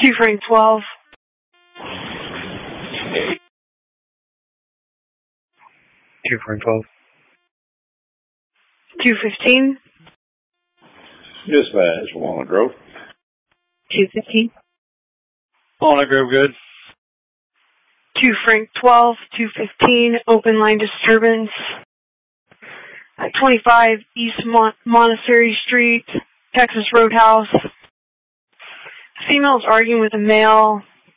2 Frank 12. 2 Frank 12. 215. Dispatch, Walnut Grove. 215. Walnut Grove, good. 2 Frank 12, 215, open line disturbance. At 25 East Monastery Street, Texas Roadhouse. Female's arguing with a male.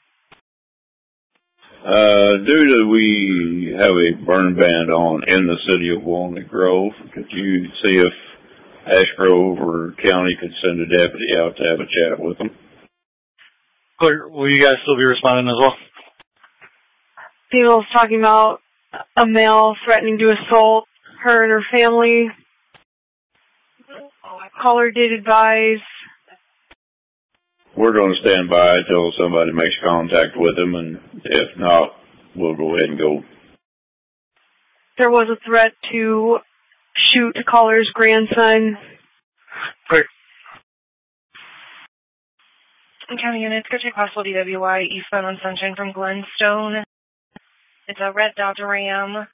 Due to we have a burn ban on in the city of Walnut Grove, could you see if Ash Grove or county could send a deputy out to have a chat with them? Clear. Will you guys still be responding as well? Female's talking about a male threatening to assault her and her family. Caller did advise. We're going to stand by until somebody makes contact with him, and if not, we'll go ahead and go. There was a threat to shoot the caller's grandson. Clear. County units, go check possible DWI eastbound on Sunshine from Glenstone. It's a red Dodge Ram.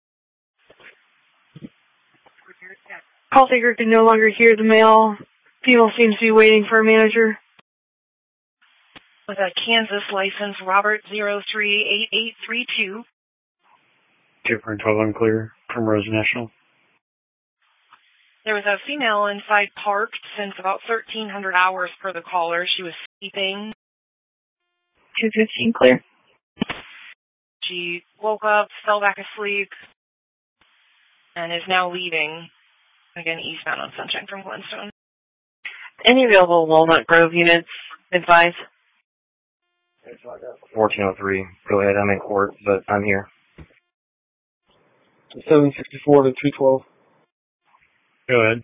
Call taker can no longer hear the male. Female seems to be waiting for a manager. With a Kansas license, Robert 038832. 2 Frank 12, unclear. Primrose National. There was a female inside parked since about 1,300 hours per the caller. She was sleeping. 215 clear. She woke up, fell back asleep, and is now leaving, again, eastbound on Sunshine from Glenstone. Any available Walnut Grove units, advise. 1403. Go ahead, I'm in court, but I'm here. 764 to 212. Go ahead.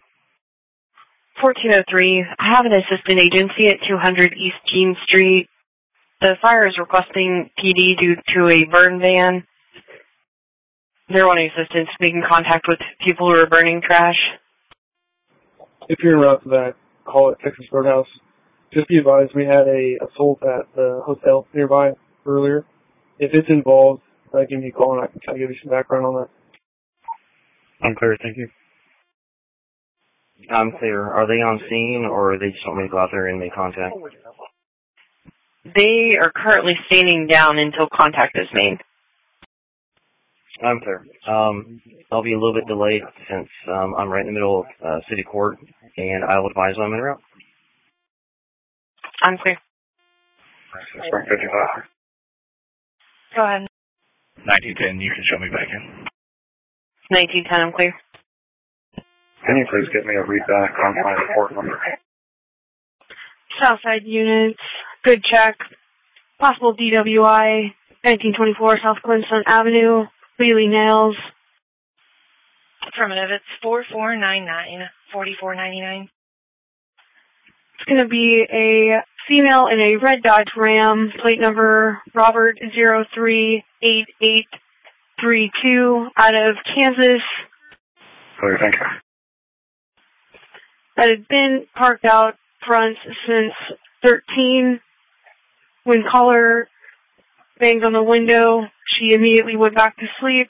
1403. I have an assistant agency at 200 East Keene Street. The fire is requesting PD due to a burn ban. They're wanting assistance making contact with people who are burning trash. If you're en route to that, call it Texas Roadhouse. Just be advised, we had a assault at the hotel nearby earlier. If it's involved, give me a call and I can kind of give you some background on that. Unclear, thank you. I'm clear. Are they on scene or they just want me to go out there and make contact? They are currently standing down until contact is made. I'm clear. I'll be a little bit delayed since I'm right in the middle of city court, and I will advise when I'm en route. I'm clear. Frank 55. Go ahead. 1910, you can show me back in. 1910, I'm clear. Can you please get me a readback on my report number? Southside units, good check. Possible DWI, 1924 South Glenstone Avenue, Wheelie Nails. Affirmative, it's 4499, 4499. It's going to be a female in a red Dodge Ram, plate number Robert 038832, out of Kansas. Clear, thank you. That had been parked out front since 13. When caller banged on the window, she immediately went back to sleep.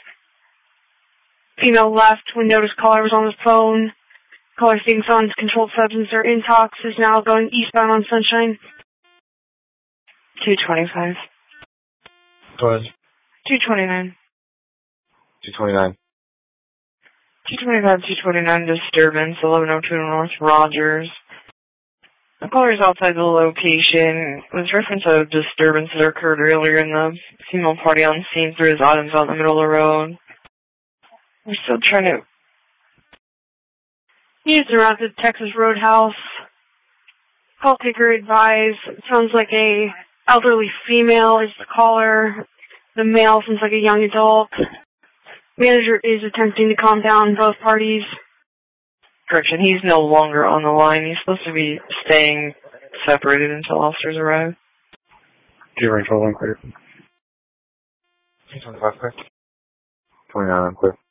Female left when noticed caller was on the phone. Caller stating someone's controlled substance or intox is now going eastbound on Sunshine. 225. Go ahead. 229. 229. 225, 229 disturbance, 1102 North Rogers. The caller is outside the location. With reference to a disturbance that occurred earlier in the female party on scene threw his items out in the middle of the road. We're still trying to... Units around the Texas Roadhouse. Call taker advised. It sounds like a elderly female is the caller. The male seems like a young adult. Manager is attempting to calm down both parties. Correction, he's no longer on the line. He's supposed to be staying separated until officers arrive. 2 Frank 12, unclear. 25 clear. 29, unclear.